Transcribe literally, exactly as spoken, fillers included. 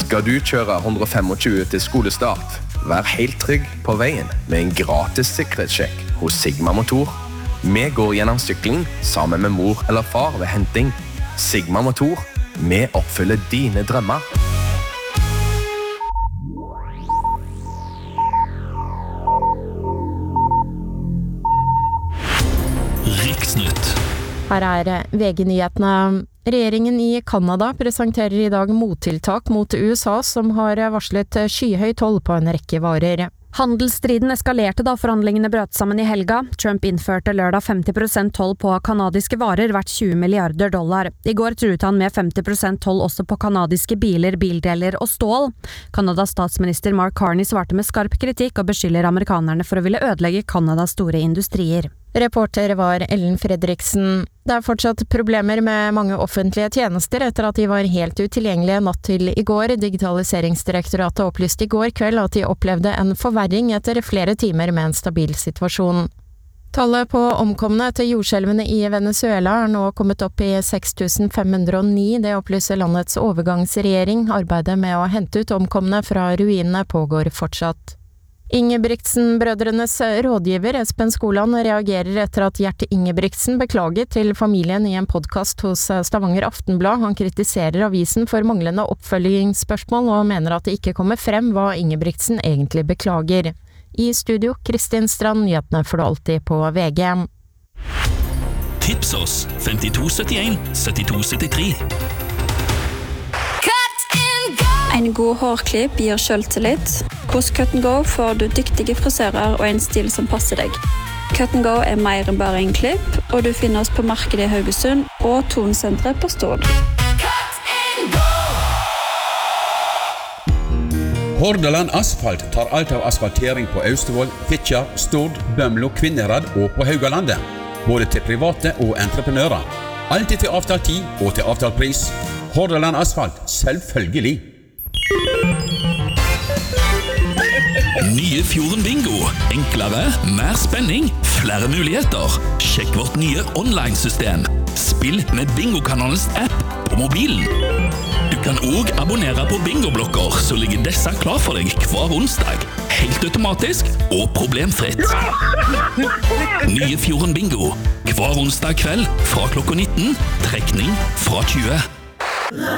Skal du kjøre one twenty-five til skolestart? Vær helt trygg på veien med en gratis sikkerhetssjekk hos Sigma Motor. Vi går gjennom sykling sammen med mor eller far ved henting. Sigma Motor, vi oppfyller dine drømmer. Riksnytt. Her er V G-nyhetene. Regjeringen i Kanada presenterer i dag mottiltak mot U S A som har varslet skyhøy toll på en rekke varer. Handelsstriden eskalerte da forhandlingene brøt sammen i helga. Trump innførte lørdag femti prosent toll på kanadiske varer verdt tjue milliarder dollar. I går truet han med femti prosent toll også på kanadiske biler, bildeler og stål. Kanadas statsminister Mark Carney svarte med skarp kritikk og beskylder amerikanerne for å ville ødelegge Kanadas store industrier. Reporter var Ellen Fredriksen. Det er fortsatt problemer med mange offentlige tjenester etter at de var helt utilgjengelige natt til i går. Digitaliseringsdirektoratet opplyste i går kveld at de opplevde en forverring etter flere timer med en stabil situasjon. Tallet på omkomne etter jordskjelvene i Venezuela er nå kommet opp i seks tusen fem hundre og ni. Det opplyser landets overgangsregjering. Arbeidet med å hente ut omkomne fra ruinene pågår fortsatt. Ingebrigtsen-brødrenes rådgiver Espen Skoland reagerer etter at Gjert Ingebrigtsen beklaget til familien i en podcast hos Stavanger Aftenblad. Han kritiserer avisen for manglende oppfølgingsspørsmål og mener at det ikke kommer frem hva Ingebrigtsen egentlig beklager. I studio, Kristin Strand, nyhetene får du alltid på V G. Tips oss femtito syttien syttito syttitre. En god hårklipp gir selvtillit. Hos Cut and Go får du dyktige frisører og en stil som passer deg. Cut and Go er mer enn bare en klipp, og du finner oss på markedet i Haugesund og Tonsenteret på Stord. Hordaland Asfalt tar alt av asfaltering på Austevoll, Fitjar, Stord, Bømlo, Kvinnherad og på Haugalandet. Både til private og entreprenører. Alltid til avtalt tid og til avtalt pris. Hordaland Asfalt, selvfølgelig. Nye Fjorden Bingo. Enklere, mer spenning, flere muligheter. Sjekk vårt nye online-system. Spill med Bingokanalens app på mobilen. Du kan også abonnere på bingoblokker, så ligger disse klar for deg hver onsdag. Helt automatisk og problemfritt. Nye Fjorden Bingo. Hver onsdag kveld fra klokka nitten, trekning fra tjue.